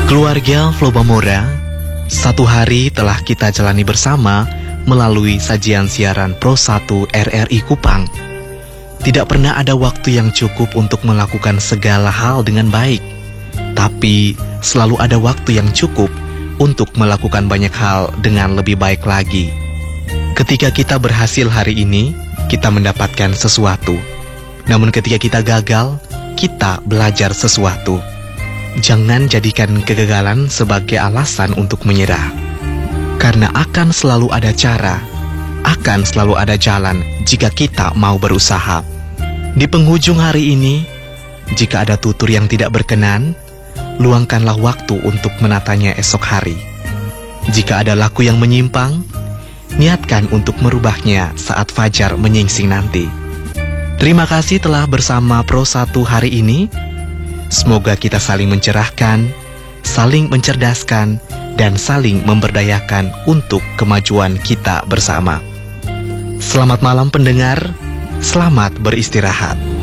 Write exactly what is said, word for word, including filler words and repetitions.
Keluarga Flobamora, satu hari telah kita jalani bersama melalui sajian siaran Pro satu R R I Kupang. Tidak pernah ada waktu yang cukup untuk melakukan segala hal dengan baik, tapi selalu ada waktu yang cukup untuk melakukan banyak hal dengan lebih baik lagi. Ketika kita berhasil hari ini, kita mendapatkan sesuatu. Namun ketika kita gagal, kita belajar sesuatu. Jangan jadikan kegagalan sebagai alasan untuk menyerah. Karena akan selalu ada cara, akan selalu ada jalan jika kita mau berusaha. Di penghujung hari ini, jika ada tutur yang tidak berkenan, luangkanlah waktu untuk menatanya esok hari. Jika ada laku yang menyimpang, niatkan untuk merubahnya saat fajar menyingsing nanti. Terima kasih telah bersama Pro satu hari ini. Semoga kita saling mencerahkan, saling mencerdaskan, dan saling memberdayakan untuk kemajuan kita bersama. Selamat malam pendengar, selamat beristirahat.